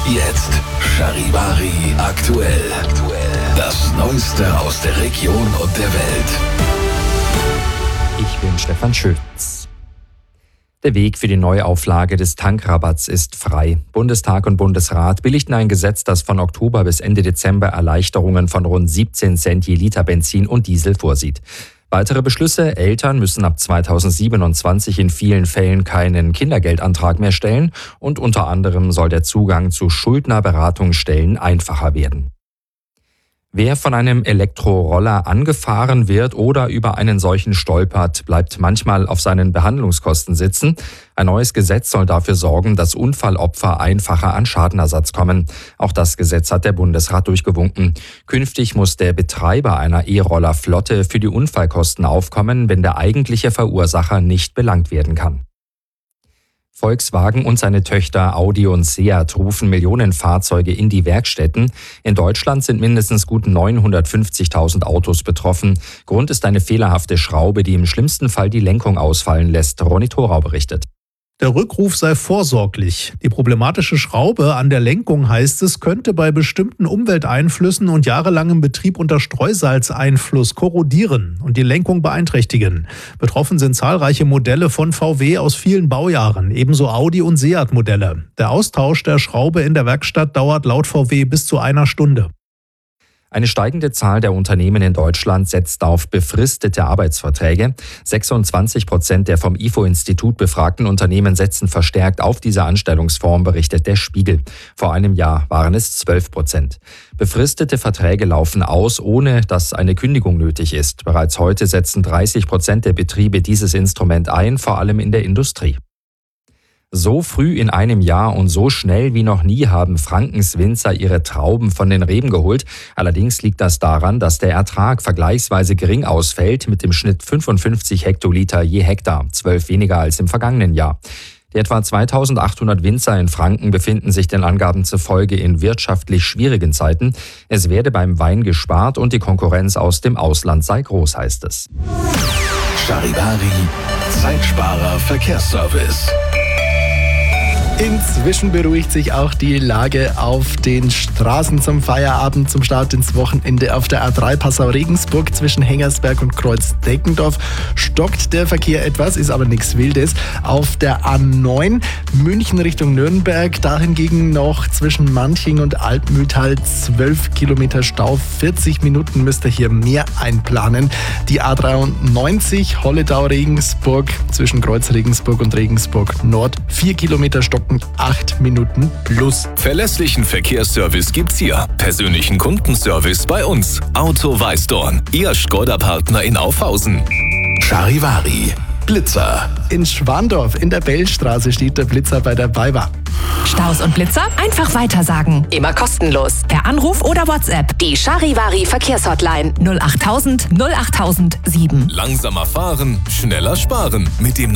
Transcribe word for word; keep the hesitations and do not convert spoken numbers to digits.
Jetzt Charivari aktuell. Das Neueste aus der Region und der Welt. Ich bin Stefan Schütz. Der Weg für die Neuauflage des Tankrabatts ist frei. Bundestag und Bundesrat billigten ein Gesetz, das von Oktober bis Ende Dezember Erleichterungen von rund siebzehn Cent je Liter Benzin und Diesel vorsieht. Weitere Beschlüsse: Eltern müssen ab zweitausendsiebenundzwanzig in vielen Fällen keinen Kindergeldantrag mehr stellen und unter anderem soll der Zugang zu Schuldnerberatungsstellen einfacher werden. Wer von einem Elektroroller angefahren wird oder über einen solchen stolpert, bleibt manchmal auf seinen Behandlungskosten sitzen. Ein neues Gesetz soll dafür sorgen, dass Unfallopfer einfacher an Schadenersatz kommen. Auch das Gesetz hat der Bundesrat durchgewunken. Künftig muss der Betreiber einer E-Roller-Flotte für die Unfallkosten aufkommen, wenn der eigentliche Verursacher nicht belangt werden kann. Volkswagen und seine Töchter Audi und Seat rufen Millionen Fahrzeuge in die Werkstätten. In Deutschland sind mindestens gut neunhundertfünfzigtausend Autos betroffen. Grund ist eine fehlerhafte Schraube, die im schlimmsten Fall die Lenkung ausfallen lässt. Ronny Thorau berichtet. Der Rückruf sei vorsorglich. Die problematische Schraube an der Lenkung, heißt es, könnte bei bestimmten Umwelteinflüssen und jahrelangem Betrieb unter Streusalzeinfluss korrodieren und die Lenkung beeinträchtigen. Betroffen sind zahlreiche Modelle von V W aus vielen Baujahren, ebenso Audi- und Seat-Modelle. Der Austausch der Schraube in der Werkstatt dauert laut V W bis zu einer Stunde. Eine steigende Zahl der Unternehmen in Deutschland setzt auf befristete Arbeitsverträge. sechsundzwanzig Prozent der vom I F O-Institut befragten Unternehmen setzen verstärkt auf diese Anstellungsform, berichtet der Spiegel. Vor einem Jahr waren es zwölf Prozent. Befristete Verträge laufen aus, ohne dass eine Kündigung nötig ist. Bereits heute setzen dreißig Prozent der Betriebe dieses Instrument ein, vor allem in der Industrie. So früh in einem Jahr und so schnell wie noch nie haben Frankens Winzer ihre Trauben von den Reben geholt. Allerdings liegt das daran, dass der Ertrag vergleichsweise gering ausfällt, mit dem Schnitt fünfundfünfzig Hektoliter je Hektar, zwölf weniger als im vergangenen Jahr. Die etwa zweitausendachthundert Winzer in Franken befinden sich den Angaben zufolge in wirtschaftlich schwierigen Zeiten. Es werde beim Wein gespart und die Konkurrenz aus dem Ausland sei groß, heißt es. Charivari, Zeitsparer Verkehrsservice. Inzwischen beruhigt sich auch die Lage auf den Straßen zum Feierabend, zum Start ins Wochenende. Auf der A drei Passau-Regensburg zwischen Hengersberg und Kreuz-Deckendorf stockt der Verkehr etwas, ist aber nichts Wildes. Auf der A neun München Richtung Nürnberg, da hingegen noch zwischen Manching und Altmühltal zwölf Kilometer Stau. vierzig Minuten müsst ihr hier mehr einplanen. Die A dreiundneunzig Holledau-Regensburg zwischen Kreuz-Regensburg und Regensburg Nord, vier Kilometer stocken. acht Minuten plus. Verlässlichen Verkehrsservice gibt's hier. Persönlichen Kundenservice bei uns. Auto Weißdorn, Ihr Škoda-Partner in Aufhausen. Charivari, Blitzer. In Schwandorf in der Bellstraße steht der Blitzer bei der BayWa. Staus und Blitzer? Einfach weitersagen. Immer kostenlos. Per Anruf oder WhatsApp. Die Charivari Verkehrshotline null achttausend null achttausend sieben. Langsamer fahren, schneller sparen. Mit dem